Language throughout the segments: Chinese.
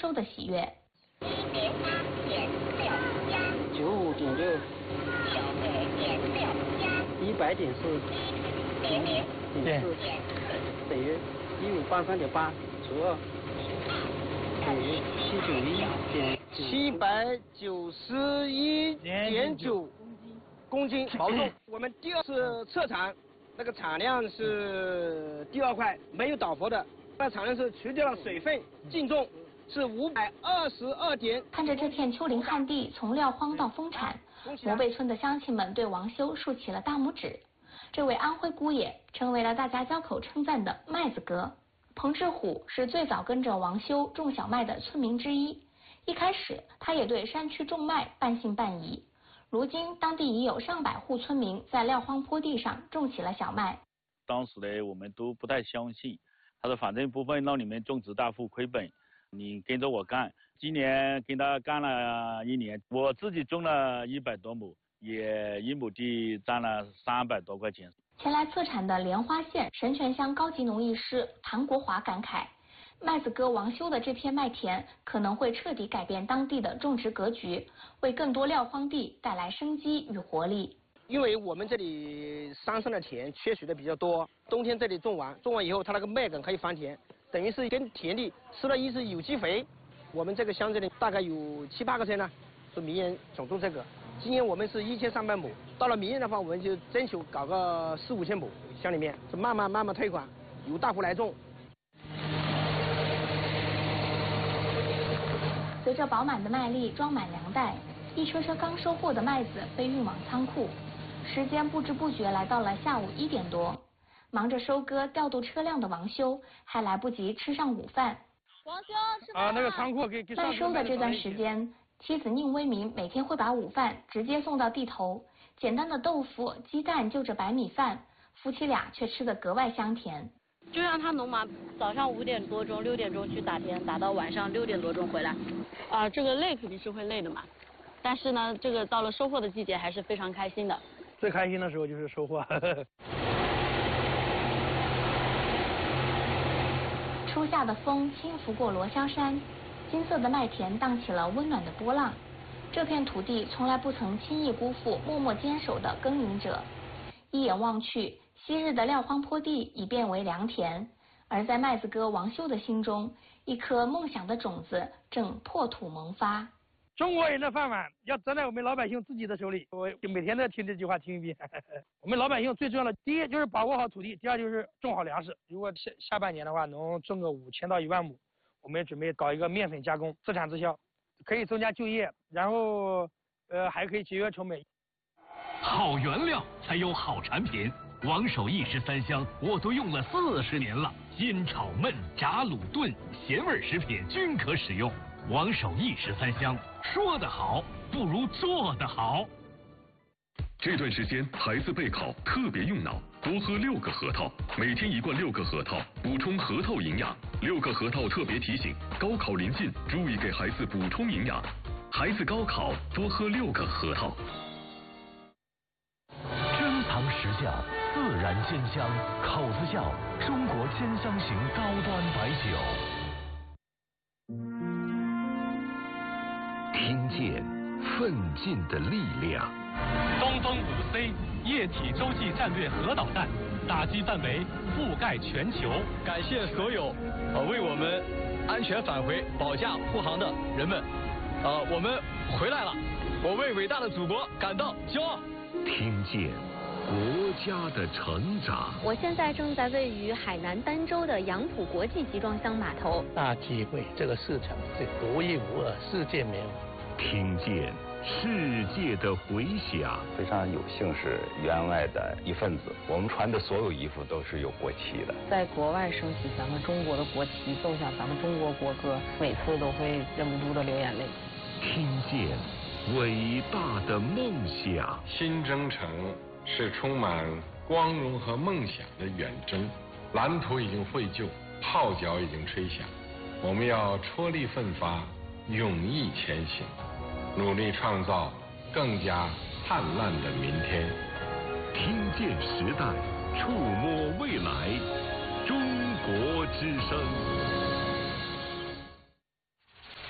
收的喜悦。 95.6，100.4，100.4，等于1583.8除2，等于791.9公斤保重。我们第二次测产，那个产量是第2块，没有倒伏的。那产量是除掉了水分，净重是522点。 看着这片丘陵旱地从撂荒到丰产，摩背村的乡亲们对王修竖起了大拇指。这位安徽姑爷成为了大家交口称赞的麦子哥。彭志虎是最早跟着王修种小麦的村民之一，一开始他也对山区种麦半信半疑。如今当地已有上百户村民在撂荒坡地上种起了小麦。 当时呢，我们都不太相信，他说反正不会让你们种植大户亏本，你跟着我干。今年跟他干了1年，我自己种了100多亩，也1亩地赚了300多块钱。 前来测产的莲花县神泉乡高级农艺师唐国华感慨，麦子哥王修的这片麦田可能会彻底改变当地的种植格局，为更多撂荒地带来生机与活力。 因为我们这里山上的田缺水的比较多，冬天这里种完以后，它那个麦秆可以翻田，等于是跟田地施了一次有机肥。我们这个乡这里大概有7、8个村呢，是明年总种这个。今年我们是1300亩，到了明年的话，我们就征求搞个4、5千亩，乡里面是慢慢推广，由大户来种。 随着饱满的麦粒装满粮袋，一车车刚收获的麦子被运往仓库。时间不知不觉来到了下午1点多，忙着收割调度车辆的王修还来不及吃上午饭。 王修吃饭了。 那个仓库给麦收的这段时间，妻子宁威民每天会把午饭直接送到地头，简单的豆腐、鸡蛋就着白米饭，夫妻俩却吃得格外香甜。 就像他农忙，早上5点多钟、6点钟去打田，打到晚上6点多钟回来，这个累肯定是会累的嘛，但是呢，这个到了收获的季节还是非常开心的。 最开心的时候就是收获。 初夏的风轻拂过罗霄山，金色的麦田荡起了温暖的波浪。这片土地从来不曾轻易辜负默默坚守的耕耘者。一眼望去，昔日的撂荒坡地已变为良田，而在麦子哥王修的心中，一颗梦想的种子正破土萌发。 中国人的饭碗要站在我们老百姓自己的手里，我每天都听这句话听一遍。我们老百姓最重要的，第一就是把握好土地，第二就是种好粮食。如果下半年的话，能种个5000到1万亩，我们准备搞一个面粉加工，自产自销，可以增加就业，然后还可以节约成本。 好原料才有好产品，王守义食3香我都用了40年了，煎炒焖炸卤炖咸味食品均可使用。王守义食3香，说得好不如做得好。 这段时间孩子备考特别用脑，多喝6个核桃，每天1罐6个核桃，补充核桃营养。6个核桃特别提醒，高考临近，注意给孩子补充营养。孩子高考多喝6个核桃。 珍藏实窖，自然鲜香，口子窖，中国鲜香型高端白酒。 听见奋进的力量。 东风5C 液体洲际战略核导弹，打击范围覆盖全球。 感谢所有为我们安全返回保驾护航的人们。我们回来了，我为伟大的祖国感到骄傲。 听见国家的成长。 我现在正在位于海南儋州的杨浦国际集装箱码头， 大体会这个市场是独一无二，世界没有。 听见世界的回响。 非常有幸是员外的一份子，我们穿的所有衣服都是有国旗的。 在国外升起咱们中国的国旗，奏响咱们中国国歌，每次都会忍不住的流眼泪。 听见伟大的梦想。 新征程是充满光荣和梦想的远征，蓝图已经绘就，号角已经吹响，我们要踔厉奋发，勇毅前行，努力创造更加灿烂的明天。 听见时代，触摸未来，中国之声。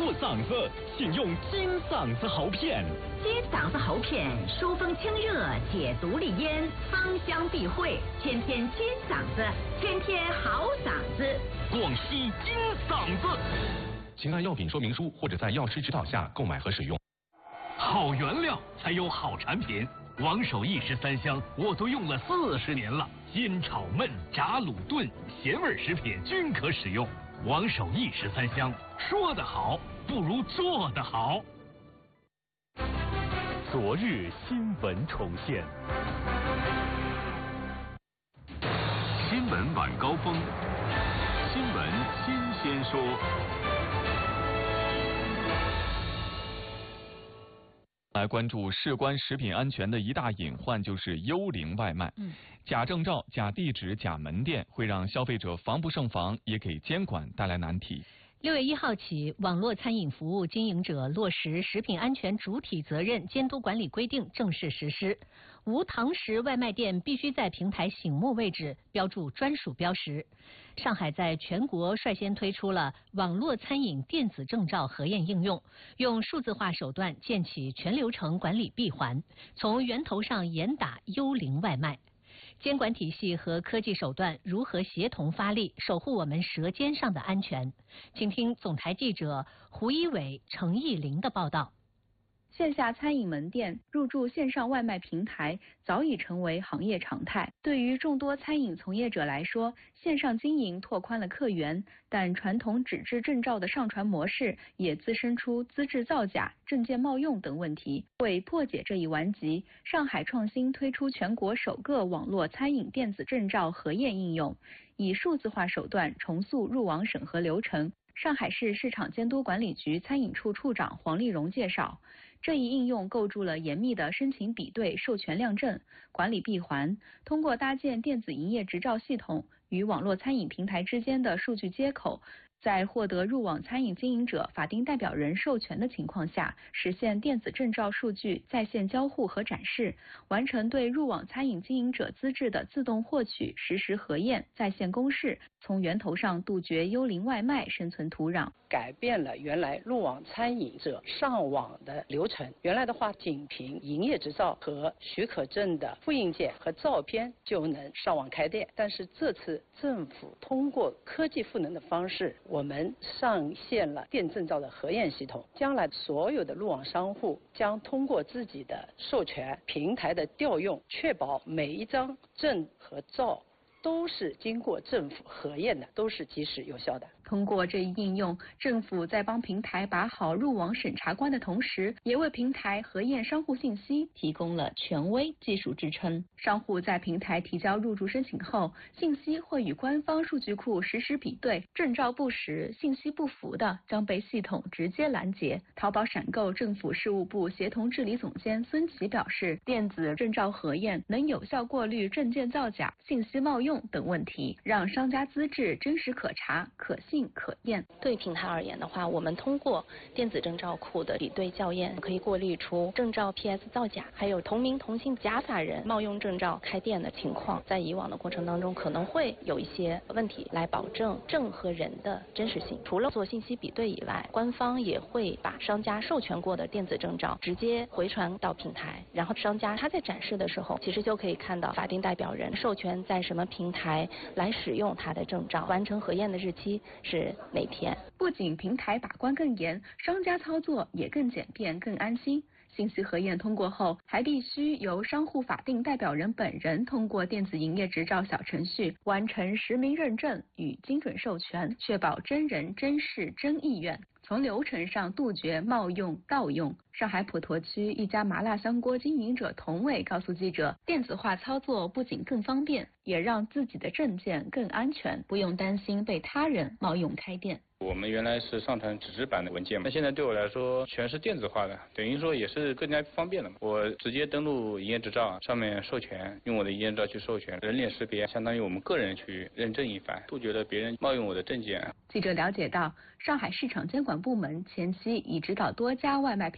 护嗓子，请用金嗓子喉片。 金嗓子喉片疏风清热，解毒利咽，芳香避秽，天天金嗓子，天天好嗓子。 广西金嗓子。 请按药品说明书或者在药师指导下购买和使用。 好原料才有好产品。王守义式3香我都用了40年了，煎炒焖炸卤炖咸味食品均可使用。王守义式3香，说得好不如做得好。 昨日新闻重现。 新闻晚高峰，新闻新鲜说。 来关注事关食品安全的一大隐患，就是幽灵外卖。假证照、假地址、假门店会让消费者防不胜防，也给监管带来难题。 6月1号起，网络餐饮服务经营者落实食品安全主体责任监督管理规定正式实施。无堂食外卖店必须在平台醒目位置标注专属标识。上海在全国率先推出了网络餐饮电子证照核验应用，用数字化手段建起全流程管理闭环，从源头上严打幽灵外卖。监管体系和科技手段如何协同发力，守护我们舌尖上的安全？请听总台记者胡一伟、程艺林的报道。 线下餐饮门店入驻线上外卖平台早已成为行业常态。对于众多餐饮从业者来说，线上经营拓宽了客源，但传统纸质证照的上传模式也滋生出资质造假、证件冒用等问题。为破解这一顽疾，上海创新推出全国首个网络餐饮电子证照核验应用，以数字化手段重塑入网审核流程。上海市市场监督管理局餐饮处处长黄丽蓉介绍，这一应用构筑了严密的申请比对、授权量证、管理闭环，通过搭建电子营业执照系统与网络餐饮平台之间的数据接口，在获得入网餐饮经营者法定代表人授权的情况下，实现电子证照数据在线交互和展示，完成对入网餐饮经营者资质的自动获取、实时核验、在线公示，从源头上杜绝幽灵外卖生存土壤。 改变了原来入网餐饮者上网的流程。原来的话，仅凭营业执照和许可证的复印件和照片就能上网开店。但是这次政府通过科技赋能的方式，我们上线了电证照的核验系统。将来所有的入网商户将通过自己的授权平台的调用，确保每一张证和照都是经过政府核验的，都是及时有效的。 通过这一应用，政府在帮平台把好入网审查关的同时，也为平台核验商户信息提供了权威技术支撑。商户在平台提交入驻申请后，信息会与官方数据库实时比对，证照不实、信息不符的将被系统直接拦截。淘宝闪购政府事务部协同治理总监孙琦表示，电子证照核验能有效过滤证件造假、信息冒用等问题，让商家资质真实可查、可信可验。 对平台而言的话，我们通过电子证照库的比对校验，可以过滤出证照 PS 造假，还有同名同姓假法人冒用证照开店的情况。在以往的过程当中，可能会有一些问题，来保证证和人的真实性。除了做信息比对以外，官方也会把商家授权过的电子证照直接回传到平台，然后商家他在展示的时候，其实就可以看到法定代表人授权在什么平台来使用他的证照，完成核验的日期是哪天。 不仅平台把关更严，商家操作也更简便、更安心。信息核验通过后，还必须由商户法定代表人本人通过电子营业执照小程序完成实名认证与精准授权，确保真人真事真意愿，从流程上杜绝冒用盗用。上海普陀区一家麻辣香锅经营者童伟告诉记者，电子化操作不仅更方便，也让自己的证件更安全，不用担心被他人冒用开店。 我们原来是上传纸质版的文件嘛，那现在对我来说全是电子化的，等于说也是更加方便了嘛。我直接登录营业执照，上面授权，用我的营业执照去授权，人脸识别，相当于我们个人去认证一番，杜绝了别人冒用我的证件。 记者了解到，上海市场监管部门前期已指导多家外卖